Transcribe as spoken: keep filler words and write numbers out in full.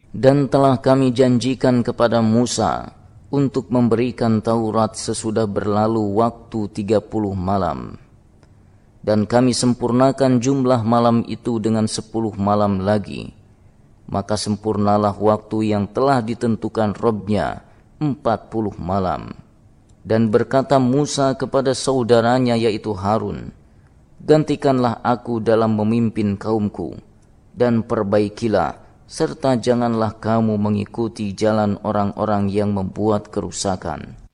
Dan telah kami janjikan kepada Musa untuk memberikan Taurat sesudah berlalu waktu tiga puluh malam. Dan kami sempurnakan jumlah malam itu dengan sepuluh malam lagi. Maka sempurnalah waktu yang telah ditentukan Robnya, empat puluh malam. Dan berkata Musa kepada saudaranya yaitu Harun, gantikanlah aku dalam memimpin kaumku, dan perbaikilah, serta janganlah kamu mengikuti jalan orang-orang yang membuat kerusakan.